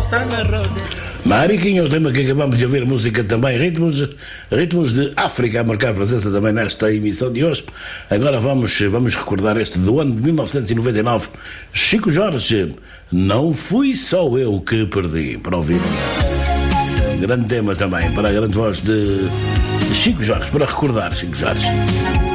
roça na roda. Mariquinha, o tema que acabamos de ouvir, música também, ritmos de África a marcar presença também nesta emissão de hoje. Agora vamos recordar este do ano de 1999. Chico Jorge, Não Fui Só Eu Que Perdi, para ouvir. Grande tema também, para a grande voz de Chico Jorge, para recordar Chico Jorge.